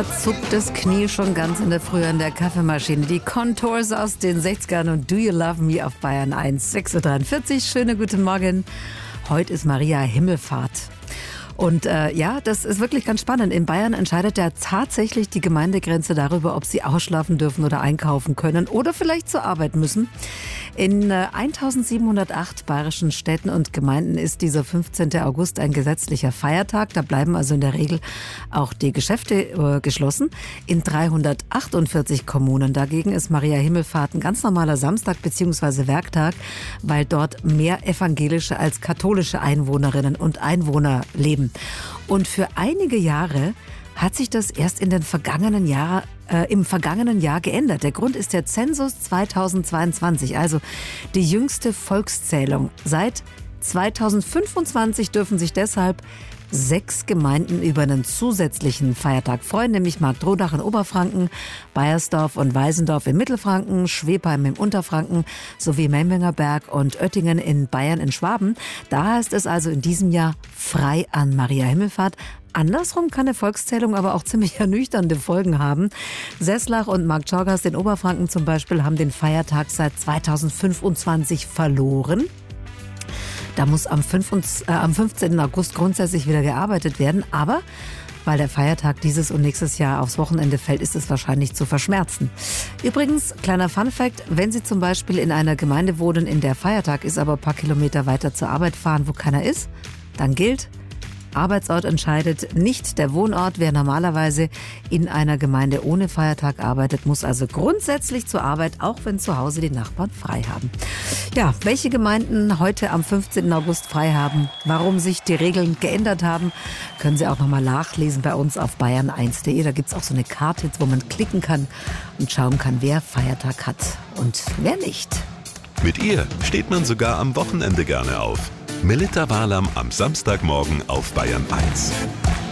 Da zuckt das Knie schon ganz in der Früh an der Kaffeemaschine. Die Contours aus den 60ern und Do You Love Me auf Bayern 1, 6.43 Uhr. Schönen guten Morgen. Heute ist Maria Himmelfahrt. Und ja, das ist wirklich ganz spannend. In Bayern entscheidet ja tatsächlich die Gemeindegrenze darüber, ob sie ausschlafen dürfen oder einkaufen können oder vielleicht zur Arbeit müssen. In 1708 bayerischen Städten und Gemeinden ist dieser 15. August ein gesetzlicher Feiertag. Da bleiben also in der Regel auch die Geschäfte geschlossen. In 348 Kommunen dagegen ist Maria Himmelfahrt ein ganz normaler Samstag bzw. Werktag, weil dort mehr evangelische als katholische Einwohnerinnen und Einwohner leben. Und für einige Jahre hat sich das erst im vergangenen Jahr geändert. Der Grund ist der Zensus 2022, also die jüngste Volkszählung. Seit 2025 dürfen sich deshalb 6 Gemeinden über einen zusätzlichen Feiertag freuen, nämlich Marktrodach in Oberfranken, Baiersdorf und Weisendorf in Mittelfranken, Schwebheim im Unterfranken sowie Memmingerberg und Oettingen in Bayern in Schwaben. Da heißt es also in diesem Jahr frei an Maria Himmelfahrt. Andersrum kann eine Volkszählung aber auch ziemlich ernüchternde Folgen haben. Sesslach und Marktschaugas in Oberfranken zum Beispiel haben den Feiertag seit 2025 verloren. Da muss am 15. August grundsätzlich wieder gearbeitet werden. Aber weil der Feiertag dieses und nächstes Jahr aufs Wochenende fällt, ist es wahrscheinlich zu verschmerzen. Übrigens, kleiner Funfact, wenn Sie zum Beispiel in einer Gemeinde wohnen, in der Feiertag ist, aber ein paar Kilometer weiter zur Arbeit fahren, wo keiner ist, dann gilt: Arbeitsort entscheidet, nicht der Wohnort. Wer normalerweise in einer Gemeinde ohne Feiertag arbeitet, muss also grundsätzlich zur Arbeit, auch wenn zu Hause die Nachbarn frei haben. Ja, welche Gemeinden heute am 15. August frei haben, warum sich die Regeln geändert haben, können Sie auch nochmal nachlesen bei uns auf bayern1.de. Da gibt es auch so eine Karte, wo man klicken kann und schauen kann, wer Feiertag hat und wer nicht. Mit ihr steht man sogar am Wochenende gerne auf. Melitta Walam am Samstagmorgen auf Bayern 1.